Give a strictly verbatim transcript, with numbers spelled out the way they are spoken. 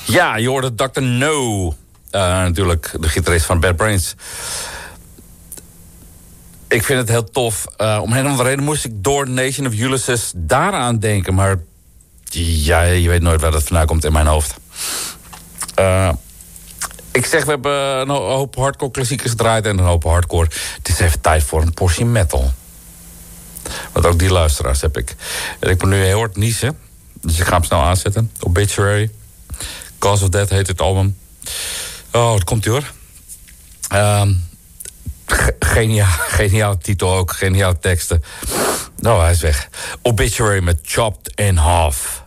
Ja, je hoorde dokter No. Uh, natuurlijk de gitarist van Bad Brains. Ik vind het heel tof. Uh, om een of andere reden moest ik door Nation of Ulysses daaraan denken. Maar ja, je weet nooit waar dat vandaan komt in mijn hoofd. Uh, ik zeg, we hebben een hoop hardcore klassiekers gedraaid en een hoop hardcore. Het is even tijd voor een portie metal. Want ook die luisteraars heb ik. En ik moet nu heel hard niezen. Dus ik ga hem snel aanzetten. Obituary. Cause of Death heet het album. Oh, dat komt ie hoor. Um, geniaal, geniale titel ook. Geniale teksten. Nou, hij is weg. Obituary met Chopped in Half.